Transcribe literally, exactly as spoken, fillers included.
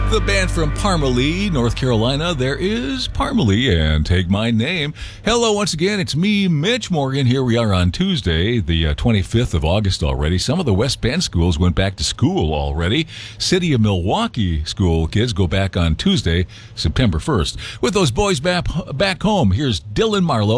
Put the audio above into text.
The band from Parmalee, North Carolina. There is Parmalee and Take My Name. Hello once again, it's me, Mitch Morgan. Here we are on Tuesday, the uh, twenty-fifth of August already. Some of the West Bend schools went back to school already. City of Milwaukee school kids go back on Tuesday, September first. With those boys back, back home, here's Dylan Marlowe.